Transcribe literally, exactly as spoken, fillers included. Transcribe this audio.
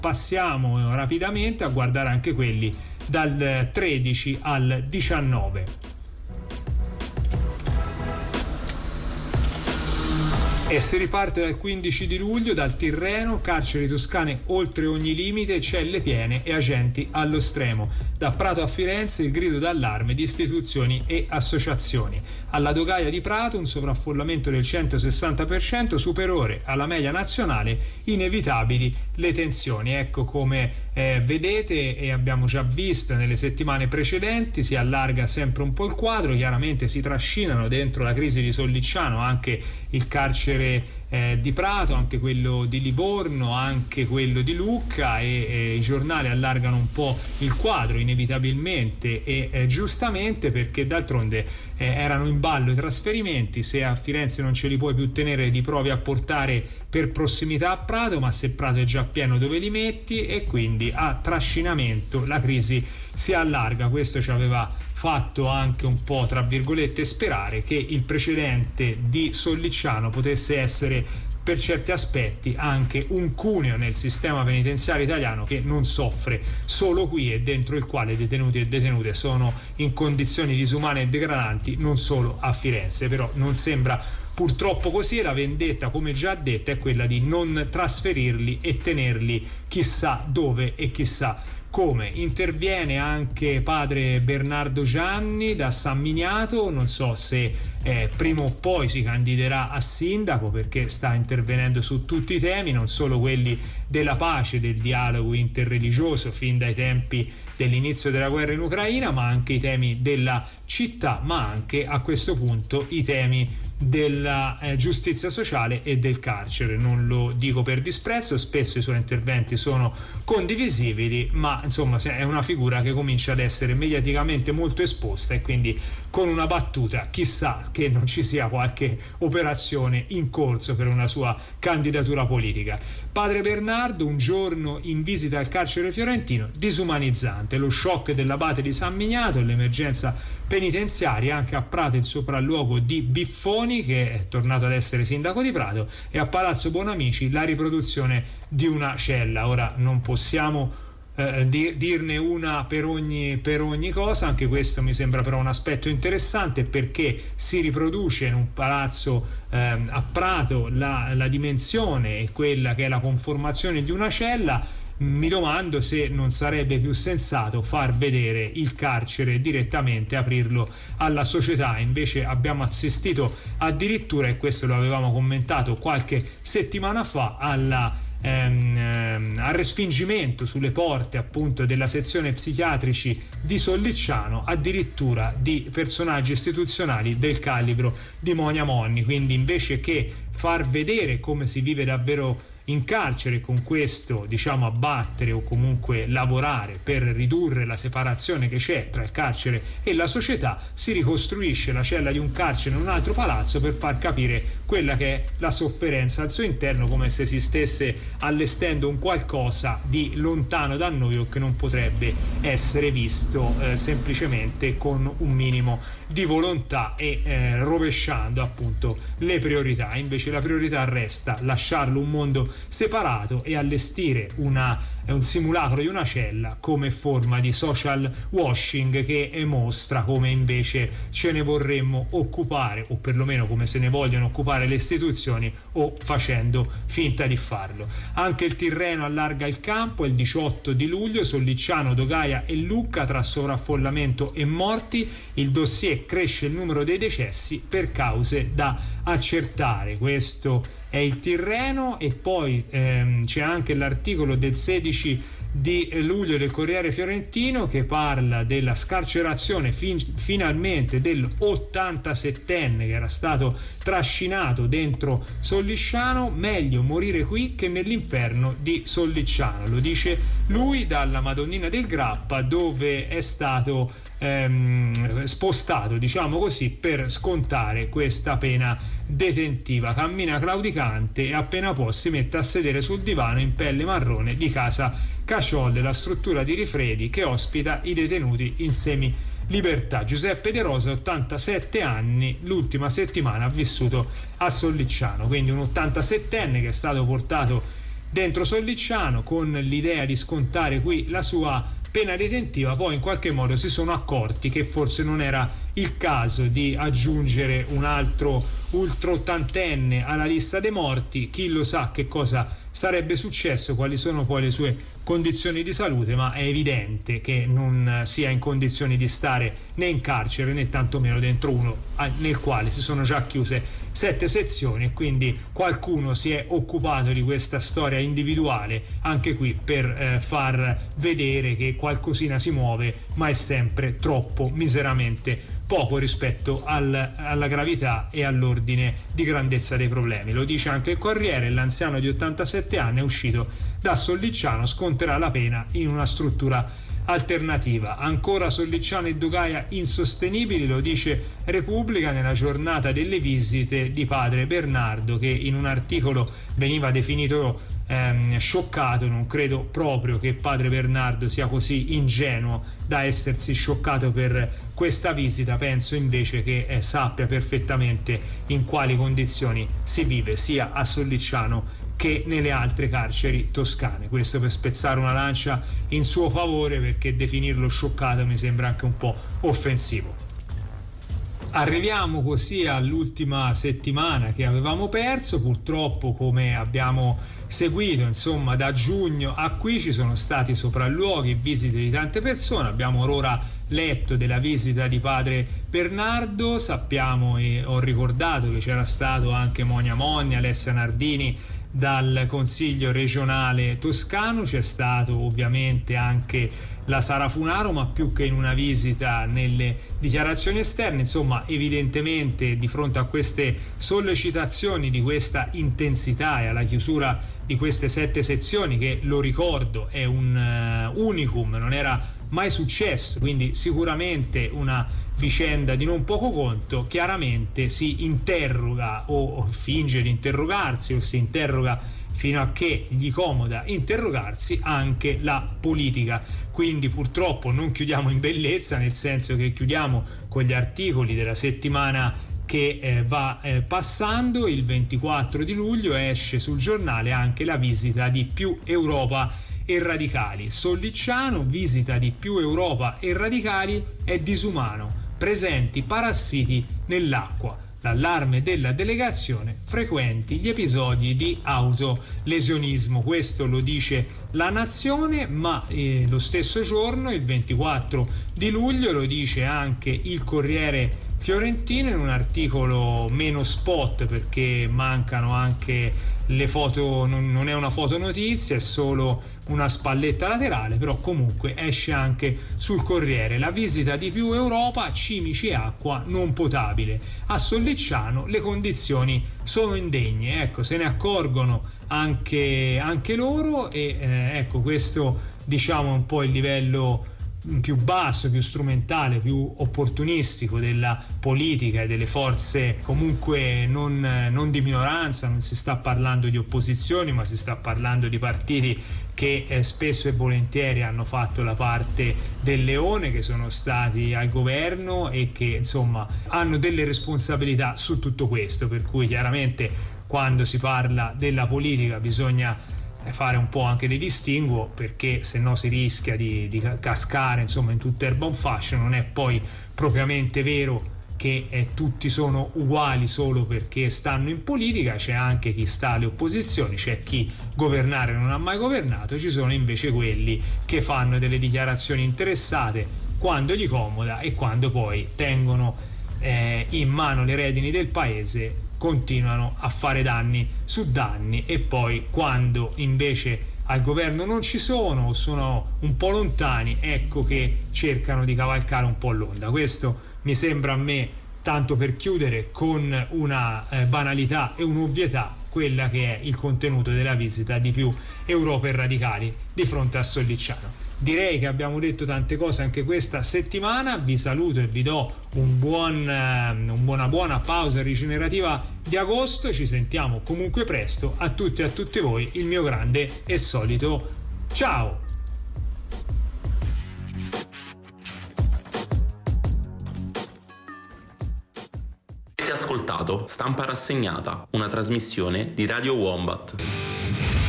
passiamo rapidamente a guardare anche quelli dal tredici al diciannove. E si riparte dal quindici di luglio, dal Tirreno, carceri toscane oltre ogni limite, celle piene e agenti allo stremo. Da Prato a Firenze il grido d'allarme di istituzioni e associazioni. Alla Dogaia di Prato un sovraffollamento del centosessanta per cento, superiore alla media nazionale, inevitabili le tensioni. Ecco come eh, vedete e abbiamo già visto nelle settimane precedenti, si allarga sempre un po' il quadro, chiaramente si trascinano dentro la crisi di Sollicciano anche il carcere Eh, di Prato, anche quello di Livorno, anche quello di Lucca e, e i giornali allargano un po' il quadro inevitabilmente e eh, giustamente, perché d'altronde eh, erano in ballo i trasferimenti. Se a Firenze non ce li puoi più tenere, li provi a portare per prossimità a Prato, ma se Prato è già pieno dove li metti? E quindi a trascinamento la crisi si allarga. Questo ci aveva fatto anche un po', tra virgolette, sperare che il precedente di Sollicciano potesse essere per certi aspetti anche un cuneo nel sistema penitenziario italiano, che non soffre solo qui e dentro il quale detenuti e detenute sono in condizioni disumane e degradanti non solo a Firenze. Però non sembra purtroppo così, e la vendetta, come già detta, è quella di non trasferirli e tenerli chissà dove e chissà come. Interviene anche padre Bernardo Gianni da San Miniato, non so se eh, prima o poi si candiderà a sindaco, perché sta intervenendo su tutti i temi, non solo quelli della pace, del dialogo interreligioso fin dai tempi dell'inizio della guerra in Ucraina, ma anche i temi della città, ma anche a questo punto i temi della eh, giustizia sociale e del carcere. Non lo dico per disprezzo, spesso i suoi interventi sono condivisibili, ma insomma è una figura che comincia ad essere mediaticamente molto esposta, e quindi con una battuta chissà che non ci sia qualche operazione in corso per una sua candidatura politica. Padre Bernardo, un giorno in visita al carcere fiorentino, disumanizzante, lo shock dell'abate di San Miniato, l'emergenza penitenziaria, anche a Prato il sopralluogo di Biffoni, che è tornato ad essere sindaco di Prato, e a Palazzo Bonamici la riproduzione di una cella. Ora non possiamo eh, dir- dirne una per ogni, per ogni cosa, anche questo mi sembra però un aspetto interessante, perché si riproduce in un palazzo eh, a Prato la, la dimensione e quella che è la conformazione di una cella. Mi domando se non sarebbe più sensato far vedere il carcere direttamente, aprirlo alla società. Invece abbiamo assistito addirittura, e questo lo avevamo commentato qualche settimana fa, alla Ehm, ehm, al respingimento sulle porte appunto della sezione psichiatrici di Sollicciano addirittura di personaggi istituzionali del calibro di Monia Monni. Quindi invece che far vedere come si vive davvero in carcere, con questo diciamo abbattere o comunque lavorare per ridurre la separazione che c'è tra il carcere e la società, si ricostruisce la cella di un carcere in un altro palazzo per far capire quella che è la sofferenza al suo interno, come se si stesse allestendo un qualcosa di lontano da noi o che non potrebbe essere visto eh, semplicemente con un minimo di volontà e eh, rovesciando appunto le priorità. Invece la priorità resta lasciarlo un mondo separato e allestire una, un simulacro di una cella come forma di social washing che mostra come invece ce ne vorremmo occupare, o perlomeno come se ne vogliono occupare le istituzioni, o facendo finta di farlo. Anche il Tirreno allarga il campo. Il diciotto di luglio Sollicciano, Dogaia e Lucca tra sovraffollamento e morti. Il dossier: cresce il numero dei decessi per cause da accertare. Questo è il Tirreno. E poi ehm, c'è anche l'articolo del sedici di luglio del Corriere Fiorentino che parla della scarcerazione fin- finalmente dell'ottantasettenne che era stato trascinato dentro Sollicciano. Meglio morire qui che nell'inferno di Sollicciano, lo dice lui dalla Madonnina del Grappa, dove è stato ehm, spostato, diciamo così, per scontare questa pena detentiva. Cammina claudicante e appena può si mette a sedere sul divano in pelle marrone di casa Caciolle, la struttura di Rifredi che ospita i detenuti in semi libertà. Giuseppe De Rosa, ottantasette anni, l'ultima settimana ha vissuto a Sollicciano, quindi un ottantasettenne che è stato portato dentro Sollicciano con l'idea di scontare qui la sua pena detentiva. Poi in qualche modo si sono accorti che forse non era il caso di aggiungere un altro ultra ottantenne alla lista dei morti. Chi lo sa che cosa sarebbe successo, quali sono poi le sue condizioni di salute, ma è evidente che non sia in condizioni di stare né in carcere né tantomeno dentro uno nel quale si sono già chiuse sette sezioni, e quindi qualcuno si è occupato di questa storia individuale anche qui per eh, far vedere che qualcosina si muove, ma è sempre troppo miseramente poco rispetto al, alla gravità e all'ordine di grandezza dei problemi. Lo dice anche il Corriere: l'anziano di ottantasette anni è uscito da Sollicciano, sconterà la pena in una struttura alternativa. Ancora Sollicciano e Dogaia insostenibili, lo dice Repubblica nella giornata delle visite di padre Bernardo, che in un articolo veniva definito ehm, scioccato. Non credo proprio che padre Bernardo sia così ingenuo da essersi scioccato per questa visita. Penso invece che eh, sappia perfettamente in quali condizioni si vive sia a Sollicciano che nelle altre carceri toscane. Questo per spezzare una lancia in suo favore, perché definirlo scioccato mi sembra anche un po' offensivo. Arriviamo così all'ultima settimana che avevamo perso. Purtroppo, come abbiamo seguito, insomma, da giugno a qui ci sono stati sopralluoghi, visite di tante persone. Abbiamo ora letto della visita di padre Bernardo, sappiamo e ho ricordato che c'era stato anche Monia Monni, Alessia Nardini dal Consiglio regionale toscano, c'è stato ovviamente anche la Sara Funaro, ma più che in una visita nelle dichiarazioni esterne. Insomma, evidentemente di fronte a queste sollecitazioni di questa intensità e alla chiusura di queste sette sezioni, che lo ricordo è un uh, unicum, non era mai successo, quindi sicuramente una vicenda di non poco conto, chiaramente si interroga o finge di interrogarsi o si interroga fino a che gli comoda interrogarsi anche la politica. Quindi purtroppo non chiudiamo in bellezza, nel senso che chiudiamo con gli articoli della settimana che eh, va eh, passando. Il ventiquattro di luglio esce sul giornale anche la visita di Più Europa e Radicali. Sollicciano, visita di Più Europa e Radicali, è disumano, presenti parassiti nell'acqua. L'allarme della delegazione, frequenti gli episodi di autolesionismo. Questo lo dice La Nazione, ma eh, lo stesso giorno, il ventiquattro di luglio, lo dice anche il Corriere Fiorentino in un articolo meno spot, perché mancano anche le foto, non, non è una fotonotizia, è solo una spalletta laterale, però comunque esce anche sul Corriere. La visita di Più Europa, cimici e acqua non potabile. A Sollicciano le condizioni sono indegne, ecco, se ne accorgono anche, anche loro, e eh, ecco, questo diciamo è un po' il livello più basso, più strumentale, più opportunistico della politica e delle forze comunque non, non di minoranza. Non si sta parlando di opposizioni, ma si sta parlando di partiti che eh, spesso e volentieri hanno fatto la parte del leone, che sono stati al governo e che insomma hanno delle responsabilità su tutto questo, per cui chiaramente quando si parla della politica bisogna fare un po' anche dei distinguo, perché se no si rischia di, di cascare insomma in tutta erba un fascio. Non è poi propriamente vero che eh, tutti sono uguali solo perché stanno in politica. C'è anche chi sta alle opposizioni, c'è chi governare non ha mai governato, ci sono invece quelli che fanno delle dichiarazioni interessate quando gli comoda e quando poi tengono eh, in mano le redini del paese continuano a fare danni su danni, e poi quando invece al governo non ci sono o sono un po' lontani, ecco che cercano di cavalcare un po' l'onda. Questo mi sembra a me, tanto per chiudere con una eh, banalità e un'ovvietà, quella che è il contenuto della visita di Più Europa e Radicali di fronte a Sollicciano. Direi che abbiamo detto tante cose anche questa settimana. Vi saluto e vi do un buon, eh, una buona pausa rigenerativa di agosto. Ci sentiamo comunque presto. A tutti e a tutte voi il mio grande e solito ciao! Avete ascoltato Stampa Rassegnata, una trasmissione di Radio Wombat.